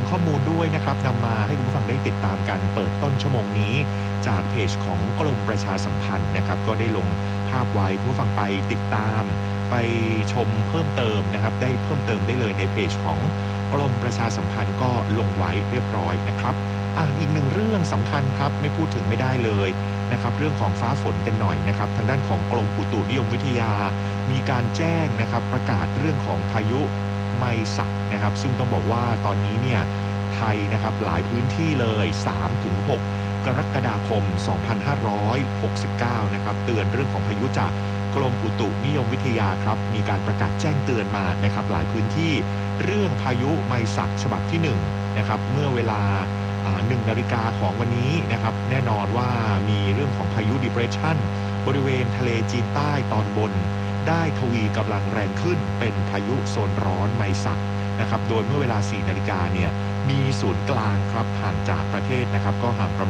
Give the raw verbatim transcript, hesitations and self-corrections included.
ข้อมูลด้วยนะครับนำมาให้คุณผู้ฟังได้ติดตามกันเปิดต้นชั่วโมงนี้จากเพจของกรมประชาสัมพันธ์นะครับก็ได้ลงภาพไว้ผู้ฟังไปติดตามไปชมเพิ่มเติมนะครับได้เพิ่มเติมได้เลยในเพจของกรมประชาสัมพันธ์ก็ลงไว้เรียบร้อยนะครับอ่ะอีกหนึ่งเรื่องสำคัญครับไม่พูดถึงไม่ได้เลยนะครับเรื่องของฟ้าฝนกันหน่อยนะครับทางด้านของกรมอุตุนิยมวิทยามีการแจ้งนะครับประกาศเรื่องของพายุไมศักนะครับซึ่งต้องบอกว่าตอนนี้เนี่ยไทยนะครับหลายพื้นที่เลย สามถึงหก กรกฎาคม สองพันห้าร้อยหกสิบเก้า นะครับเตือนเรื่องของพายุจากกรมอุตุนิยมวิทยาครับมีการประกาศแจ้งเตือนมานะครับหลายพื้นที่เรื่องพายุไมศักฉบับที่หนึ่งนะครับเมื่อเวลาหนึ่งนาฬิกาของวันนี้นะครับแน่นอนว่ามีเรื่องของพายุ depression บริเวณทะเลจีนใต้ตอนบนได้ทวีกำลังแรงขึ้นเป็นพายุโซนร้อนไมศักนะครับโดยเมื่อเวลาสี่นาฬิกาเนี่ยมีศูนย์กลางครับห่างจากประเทศนะครับก็ห่างประมาณ